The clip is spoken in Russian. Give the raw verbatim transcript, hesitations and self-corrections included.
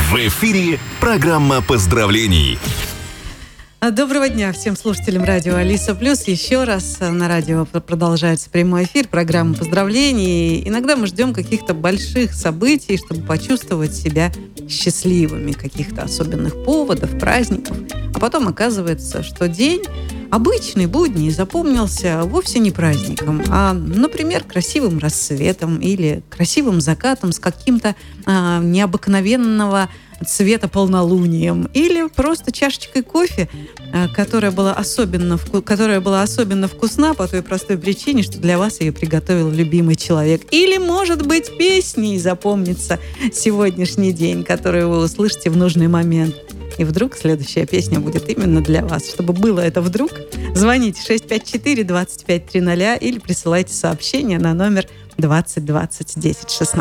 В эфире программа поздравлений. Доброго дня всем слушателям радио Алиса Плюс. Еще раз на радио продолжается прямой эфир программы поздравлений. Иногда мы ждем каких-то больших событий, чтобы почувствовать себя счастливыми, каких-то особенных поводов, праздников. А потом оказывается, что день обычный, будний, запомнился вовсе не праздником, а, например, красивым рассветом или красивым закатом с каким-то а, необыкновенного цвета полнолунием, или просто чашечкой кофе, которая была особенно, которая была особенно вкусна по той простой причине, что для вас ее приготовил любимый человек. Или, может быть, песней запомнится сегодняшний день, которую вы услышите в нужный момент. И вдруг следующая песня будет именно для вас. Чтобы было это вдруг, звоните шесть пять четыре двадцать пять триста или присылайте сообщение на номер двадцать двадцать десять шестнадцать.